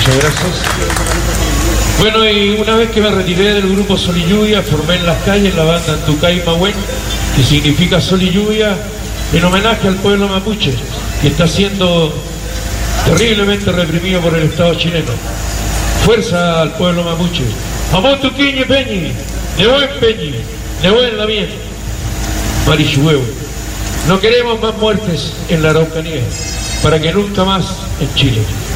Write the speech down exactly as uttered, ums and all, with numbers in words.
Muchas gracias. Bueno, y una vez que me retiré del grupo Sol y Lluvia, formé en las calles la banda Antucay Mahuen, que significa Sol y Lluvia, en homenaje al pueblo mapuche, que está siendo terriblemente reprimido por el Estado chileno. Fuerza al pueblo mapuche. Amor tu quiñe peñi, de buen peñi, de buen la bien. Marichuhuevo. No queremos más muertes en la Araucanía, para que nunca más en Chile.